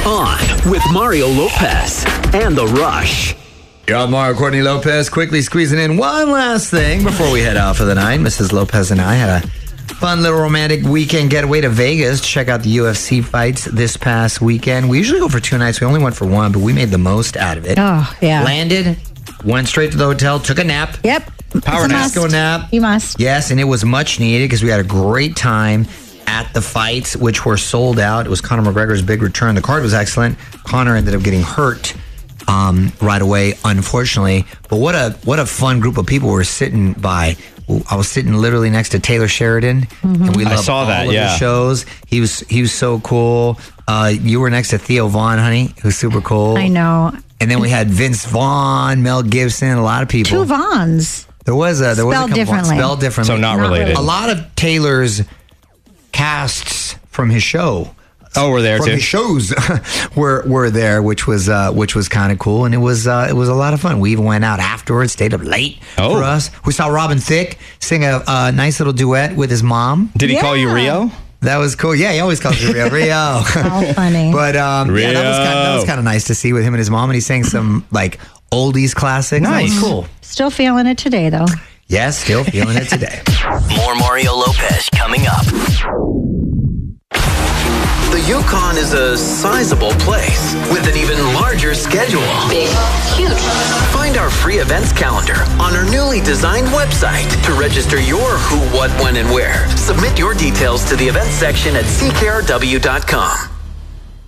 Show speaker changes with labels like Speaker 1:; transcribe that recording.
Speaker 1: On with Mario Lopez and The Rush.
Speaker 2: You're on Mario Courtney Lopez, quickly squeezing in one last thing before we head out for the night. Mrs. Lopez and I had a fun little romantic weekend getaway to Vegas to check out the UFC fights this past weekend. We usually go for 2 nights. We only went for 1, but we made the most out of it.
Speaker 3: Oh, yeah.
Speaker 2: Landed, went straight to the hotel, took a nap.
Speaker 3: Yep.
Speaker 2: Power Nasco nap.
Speaker 3: You must.
Speaker 2: Yes, and it was much needed because we had a great time at the fights, which were sold out. It was Conor McGregor's big return. The card was excellent. Conor ended up getting hurt right away, unfortunately. But what a fun group of people were sitting by. I was sitting literally next to Taylor Sheridan, and we loved all of his shows. He was so cool. You were next to Theo Vaughn, honey, who's super cool.
Speaker 3: I know.
Speaker 2: And then we had Vince Vaughn, Mel Gibson, a lot of people.
Speaker 3: 2 Vaughns.
Speaker 2: There was a
Speaker 3: spelled differently.
Speaker 2: Spelled differently.
Speaker 4: So not related.
Speaker 2: A lot of Taylor's casts from his show.
Speaker 4: Oh, we're there
Speaker 2: from
Speaker 4: too.
Speaker 2: His shows were there, which was kind of cool, and it was a lot of fun. We even went out afterwards, stayed up late for us. We saw Robin Thicke sing a nice little duet with his mom.
Speaker 4: Did he call you Rio?
Speaker 2: That was cool. Yeah, he always calls you Rio. Rio.
Speaker 3: How funny.
Speaker 2: But
Speaker 4: Rio.
Speaker 2: Yeah, that was kind of nice to see with him and his mom, and he sang some like oldies classics.
Speaker 4: Nice.
Speaker 2: That was cool.
Speaker 3: Still feeling it today, though.
Speaker 2: Yes, still feeling it today.
Speaker 1: More Mario Lopez coming up. The Yukon is a sizable place with an even larger schedule.
Speaker 5: Big, huge.
Speaker 1: Find our free events calendar on our newly designed website to register your who, what, when, and where. Submit your details to the events section at ckrw.com.